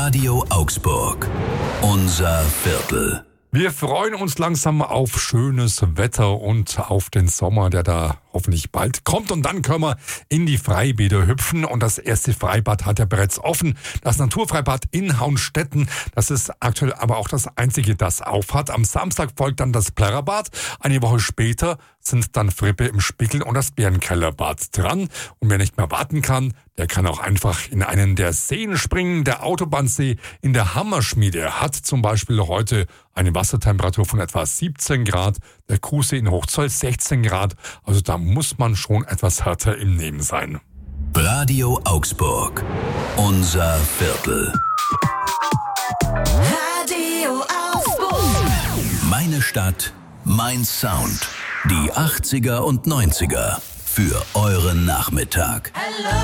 Radio Augsburg. Unser Viertel. Wir freuen uns langsam auf schönes Wetter und auf den Sommer, der da hoffentlich bald kommt. Und dann können wir in die Freibäder hüpfen. Und das erste Freibad hat ja bereits offen. Das Naturfreibad in Hauenstetten. Das ist aktuell aber auch das einzige, das aufhat. Am Samstag folgt dann das Plärrerbad. Eine Woche später sind dann Frippe im Spiekel und das Bärenkellerbad dran. Und wer nicht mehr warten kann, der kann auch einfach in einen der Seen springen. Der Autobahnsee in der Hammerschmiede hat zum Beispiel heute eine Wassertemperatur von etwa 17 Grad. Der Kuhsee in Hochzoll 16 Grad. Also da muss man schon etwas härter im Nehmen sein. Radio Augsburg. Unser Viertel. Radio Augsburg. Meine Stadt, mein Sound. Die 80er und 90er für euren Nachmittag. Hello.